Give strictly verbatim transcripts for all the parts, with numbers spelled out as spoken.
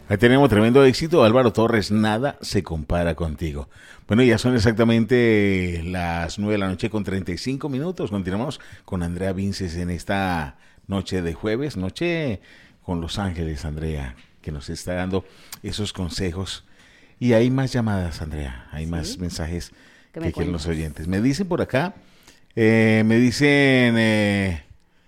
Ahí tenemos tremendo éxito. Álvaro Torres, nada se compara contigo. Bueno, ya son exactamente las nueve de la noche con treinta y cinco minutos. Continuamos con Andrea Vinces en esta noche de jueves, noche con Los Ángeles, Andrea, que nos está dando esos consejos. Y hay más llamadas, Andrea, hay ¿Sí? más mensajes que quieren los oyentes. Me dicen por acá, eh, me dicen, eh,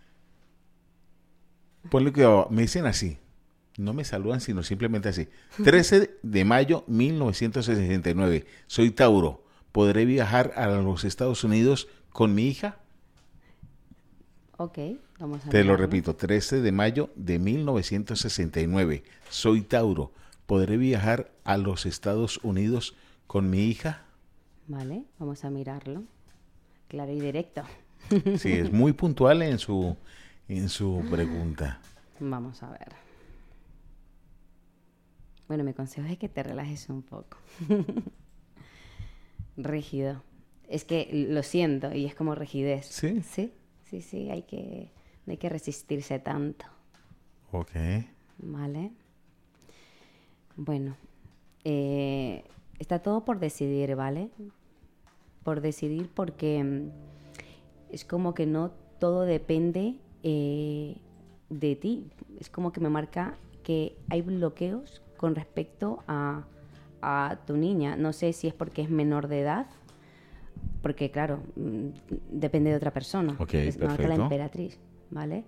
ponle que me dicen así. No me saludan, sino simplemente así. trece de mayo mil novecientos sesenta y nueve. Soy Tauro. ¿Podré viajar a los Estados Unidos con mi hija? Ok, vamos a Te lo repito. trece de mayo de mil novecientos sesenta y nueve. Soy Tauro. ¿Podré viajar a los Estados Unidos con mi hija? Vale, vamos a mirarlo. Claro y directo. Sí, es muy puntual en su, en su pregunta. Vamos a ver. Bueno, mi consejo es que te relajes un poco. Rígido. Es que lo siento y es como rigidez. ¿Sí? Sí, sí, sí, hay que, no hay que resistirse tanto. Ok. Vale. Bueno, eh, está todo por decidir, ¿vale? Por decidir porque mm, es como que no todo depende eh, de ti. Es como que me marca que hay bloqueos con respecto a, a tu niña. No sé si es porque es menor de edad, porque claro, mm, depende de otra persona. Ok, es perfecto. la emperatriz, ¿vale?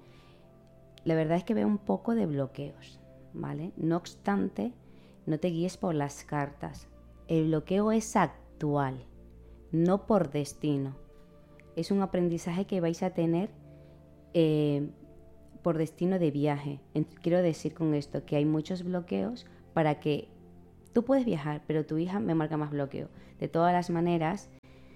La verdad es que veo un poco de bloqueos, ¿vale? No obstante, no te guíes por las cartas. El bloqueo es actual, no por destino. Es un aprendizaje que vais a tener eh, por destino de viaje. Quiero decir con esto que hay muchos bloqueos para que tú puedes viajar, pero tu hija me marca más bloqueo. De todas las maneras,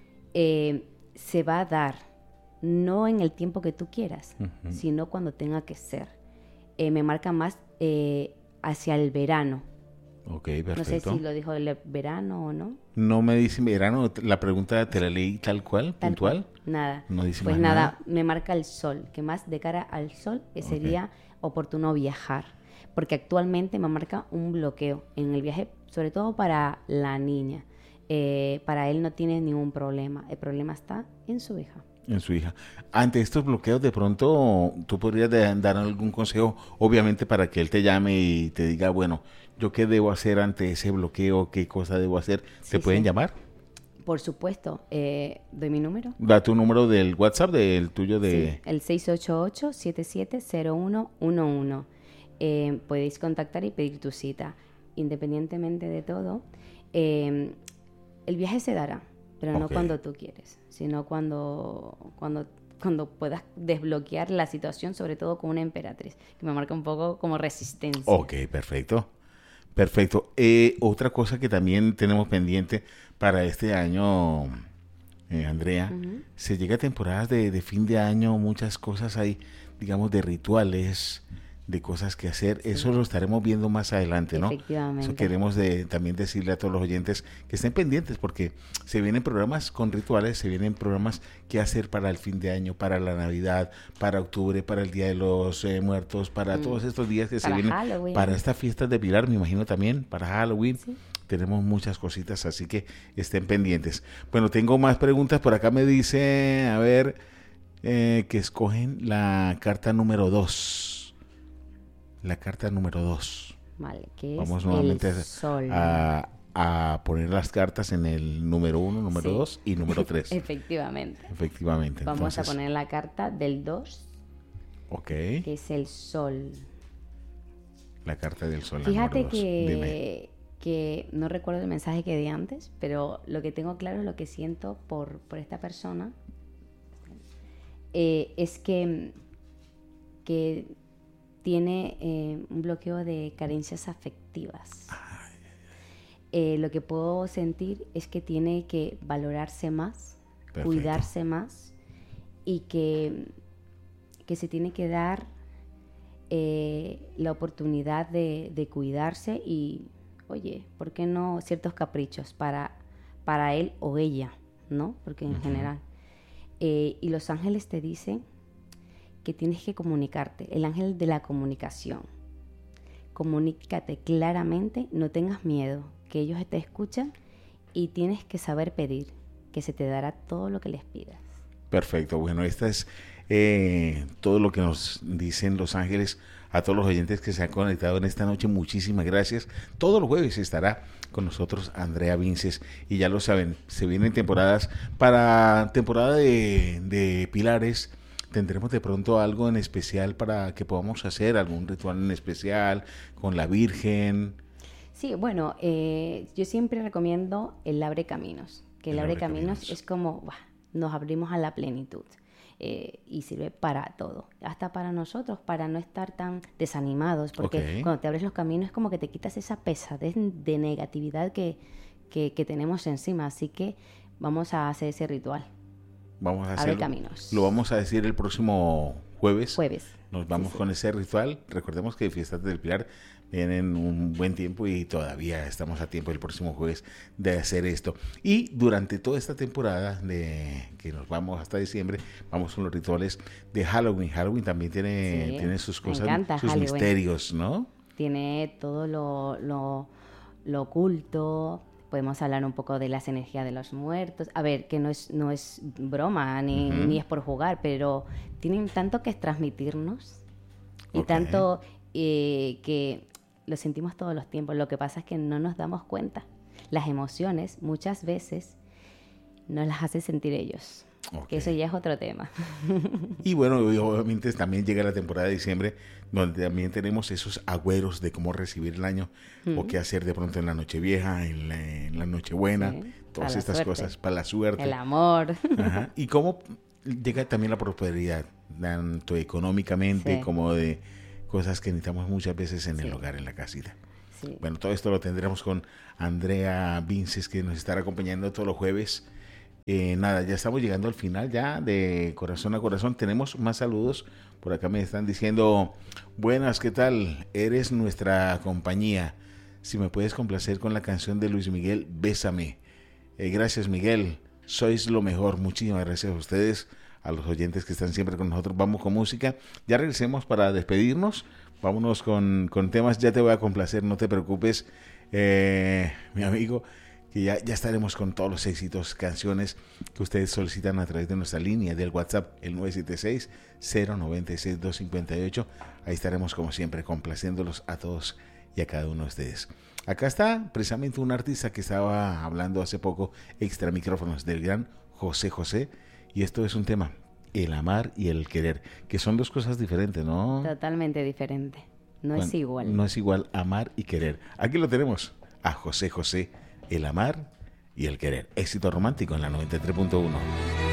eh, se va a dar, no en el tiempo que tú quieras, uh-huh. sino cuando tenga que ser. Eh, me marca más eh, hacia el verano. Ok, perfecto. No sé si lo dijo el verano o no. No me dice verano, la pregunta te la leí tal cual, tal puntual. Cual. Nada. No dice pues más nada, nada, me marca el sol, que más de cara al sol que okay. sería oportuno viajar, porque actualmente me marca un bloqueo en el viaje, sobre todo para la niña. Eh, para él no tiene ningún problema, el problema está en su hija. En su hija. Ante estos bloqueos, de pronto, tú podrías dar algún consejo, obviamente, para que él te llame y te diga, bueno, ¿yo qué debo hacer ante ese bloqueo? ¿Qué cosa debo hacer? Sí, ¿Te pueden sí. llamar? Por supuesto. Eh, ¿Doy mi número? Da tu número del WhatsApp, del tuyo de... Sí, el seis ocho ocho, siete siete cero uno uno uno. Eh, podéis contactar y pedir tu cita. Independientemente de todo, eh, el viaje se dará, pero okay. no cuando tú quieres, sino cuando, cuando, cuando puedas desbloquear la situación, sobre todo con una emperatriz, que me marca un poco como resistencia. Ok, perfecto. Perfecto. Eh, otra cosa que también tenemos pendiente para este año, eh, Andrea, uh-huh. se llega a temporadas de, de fin de año, muchas cosas hay, digamos, de rituales, de cosas que hacer. Sí. Eso lo estaremos viendo más adelante, ¿no? Efectivamente. Eso queremos de, también decirle a todos los oyentes que estén pendientes, porque se vienen programas con rituales, se vienen programas que hacer para el fin de año, para la Navidad, para octubre, para el Día de los eh, Muertos, para mm. todos estos días que para se vienen, Halloween. Para estas fiestas de Pilar, me imagino también, para Halloween. Sí. Tenemos muchas cositas, así que estén pendientes. Bueno, tengo más preguntas. Por acá me dice, a ver, eh, que escogen la carta número dos. La carta número dos. Vale, que Vamos es nuevamente el sol. A, a poner las cartas en el número uno, número sí. dos y número tres. Efectivamente. Efectivamente. Vamos Entonces, a poner la carta del dos. Ok. Que es el sol. La carta del sol. Fíjate que, que no recuerdo el mensaje que di antes, pero lo que tengo claro es lo que siento por, por esta persona. Eh, es que, que tiene eh, un bloqueo de carencias afectivas. Eh, lo que puedo sentir es que tiene que valorarse más, perfecto. Cuidarse más y que, que se tiene que dar eh, la oportunidad de, de cuidarse y, oye, ¿por qué no ciertos caprichos para, para él o ella, ¿no? Porque en uh-huh. general. Eh, y los ángeles te dicen que tienes que comunicarte, el ángel de la comunicación. comunícate claramente, no tengas miedo, que ellos te escuchan y tienes que saber pedir, que se te dará todo lo que les pidas. Perfecto, bueno, esta es eh, todo lo que nos dicen los ángeles a todos los oyentes que se han conectado en esta noche. Muchísimas gracias. Todos los jueves estará con nosotros Andrea Vinces y ya lo saben, se vienen temporadas. Para temporada de, de Pilares tendremos de pronto algo en especial para que podamos hacer, algún ritual en especial con la Virgen. Sí, bueno, eh, yo siempre recomiendo el Abre Caminos, que el, el Abre Caminos, Caminos es como, bah, nos abrimos a la plenitud. Eh, y sirve para todo, hasta para nosotros, para no estar tan desanimados, porque okay. cuando te abres los caminos es como que te quitas esa pesadez de negatividad que, que, que tenemos encima, así que vamos a hacer ese ritual. Vamos a hacerlo. Caminos. Lo vamos a decir el próximo jueves. Jueves. Nos vamos sí, sí. con ese ritual. Recordemos que Fiestas del Pilar vienen un buen tiempo y todavía estamos a tiempo el próximo jueves de hacer esto. Y durante toda esta temporada de que nos vamos hasta diciembre, vamos con los rituales de Halloween. Halloween también tiene, sí, tiene sus cosas, sus Halloween. misterios, ¿no? Tiene todo lo, lo, lo oculto. Podemos hablar un poco de las energías de los muertos. A ver, que no es, no es broma ni, uh-huh. ni es por jugar, pero tienen tanto que transmitirnos y okay. tanto eh, que lo sentimos todos los tiempos. Lo que pasa es que no nos damos cuenta. Las emociones muchas veces nos las hace sentir ellos. Okay. Que eso ya es otro tema. Y bueno, obviamente también llega la temporada de diciembre, donde también tenemos esos agüeros de cómo recibir el año, mm. o qué hacer de pronto en la Nochevieja, en la, en la Nochebuena, sí, todas estas suerte. cosas, para la suerte. El amor. Ajá. Y cómo llega también la prosperidad, tanto económicamente sí. como de cosas que necesitamos muchas veces en sí. el hogar, en la casita. Sí. Bueno, todo esto lo tendremos con Andrea Vinces, que nos estará acompañando todos los jueves. Eh, nada, ya estamos llegando al final ya de Corazón a Corazón. Tenemos más saludos. Por acá me están diciendo, buenas, ¿qué tal? Eres nuestra compañía. Si me puedes complacer con la canción de Luis Miguel, Bésame. Eh, gracias, Miguel. Sois lo mejor. Muchísimas gracias a ustedes, a los oyentes que están siempre con nosotros. Vamos con música. Ya regresemos para despedirnos. Vámonos con, con temas. Ya te voy a complacer, no te preocupes, eh, mi amigo. Que ya, ya estaremos con todos los éxitos, canciones que ustedes solicitan a través de nuestra línea del WhatsApp, el nueve siete seis, cero nueve seis, dos cinco ocho. Ahí estaremos como siempre complaciéndolos a todos y a cada uno de ustedes. Acá está precisamente un artista que estaba hablando hace poco, extra micrófonos, del gran José José, y esto es un tema, el amar y el querer, que son dos cosas diferentes, ¿no? Totalmente diferente, no bueno, es igual. No es igual amar y querer. Aquí lo tenemos, a José José, el amar y el querer. Éxito romántico en la noventa y tres punto uno.